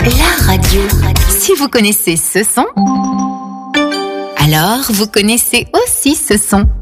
la radio. Si vous connaissez ce son, alors vous connaissez aussi ce son.